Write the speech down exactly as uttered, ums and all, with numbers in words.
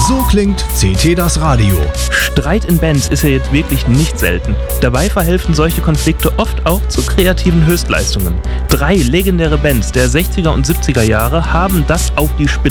So klingt C T das Radio. Streit in Bands ist ja jetzt wirklich nicht selten. Dabei verhelfen solche Konflikte oft auch zu kreativen Höchstleistungen. Drei legendäre Bands der sechziger und siebziger Jahre haben das auf die Spitze